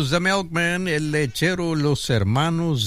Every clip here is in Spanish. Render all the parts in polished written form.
amigos, The Milkman, el lechero, los hermanos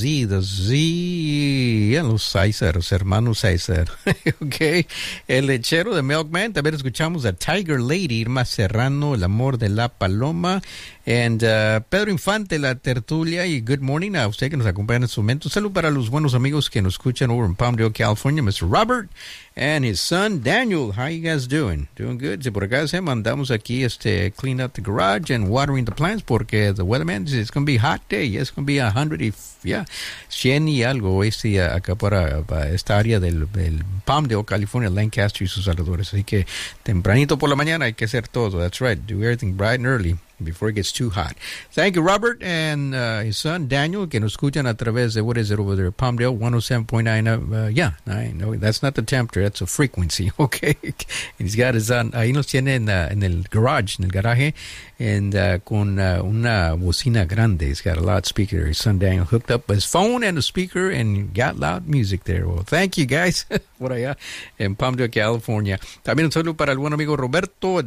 los Sizer, hermanos Sizer. Ok, el lechero de Milkman. También escuchamos a Tiger Lady, Irma Serrano, El amor de la paloma. And Pedro Infante, La tertulia. Y good morning a usted que nos acompaña en este momento. Un saludo para los buenos amigos que nos escuchan over in Palmdale, California. Mr. Robert and his son Daniel. How you guys doing? Doing good. Si por acá mandamos aquí clean up the garage and watering the plants porque the weatherman says it's going to be a hot day. It's going to be 100 100 y algo acá para esta área del Palmdale, California, Lancaster y sus alrededores. Así que tempranito por la mañana hay que hacer todo. That's right. Do everything bright and early before it gets too hot. Thank you, Robert, and his son, Daniel, que nos escuchan a través de, what is it over there, Palmdale, 107.9. I know, that's not the temperature, that's a frequency, okay? And he's got his son, ahí nos tiene en el garage, en el garaje, and con una bocina grande. He's got a loudspeaker. His son, Daniel, hooked up his phone and a speaker and got loud music there. Well, thank you, guys, por allá en Palmdale, California. También un saludo para el buen amigo Roberto,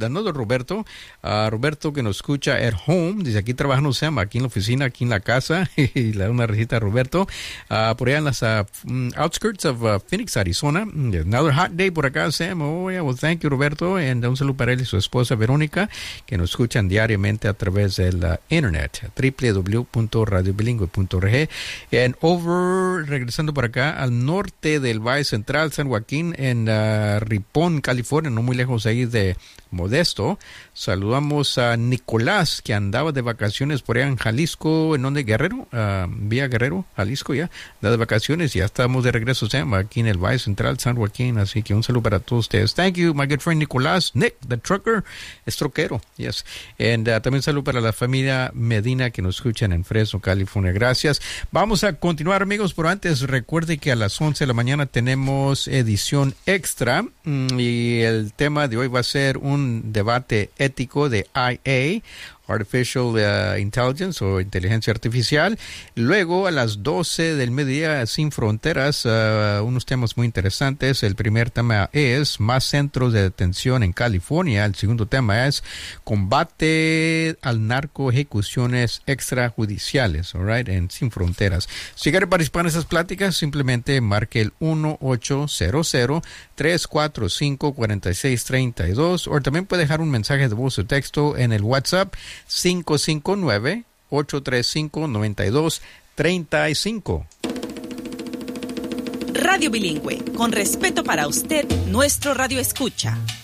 Roberto que nos escucha at home, dice aquí trabajando Sam, aquí en la oficina, aquí en la casa, y le da una recita a Roberto, por allá en las outskirts of Phoenix, Arizona. Another hot day por acá, Sam. Oh yeah, well thank you, Roberto, and un saludo para él y su esposa Verónica, que nos escuchan diariamente a través del internet, www.radiobilingüe.org. And regresando por acá al norte del Valle Central, San Joaquín, en Ripon, California, no muy lejos ahí de Modesto. Saludamos a Nicolás, que andaba de vacaciones por allá en Jalisco, ¿en dónde? Guerrero, vía Guerrero, Jalisco, ya, anda de vacaciones, ya estamos de regreso, Sam, aquí en el Valle Central, San Joaquín, así que un saludo para todos ustedes. Thank you, my good friend Nicolás. Nick, the trucker, es troquero, yes. And también saludo para la familia Medina, que nos escuchan en Fresno, California, gracias. Vamos a continuar, amigos, pero antes recuerde que a las 11 de la mañana tenemos edición extra, y el tema de hoy va a ser un debate ético de IA, Artificial Intelligence o Inteligencia Artificial. Luego a las 12 del mediodía, Sin Fronteras, unos temas muy interesantes. El primer tema es más centros de detención en California. El segundo tema es combate al narco, ejecuciones extrajudiciales, all right, en Sin Fronteras. Si quiere participar en esas pláticas, simplemente marque el 1-800-345-4632 o también puede dejar un mensaje de voz o texto en el WhatsApp 559-835-9235. Radio Bilingüe, con respeto para usted, nuestro radio escucha.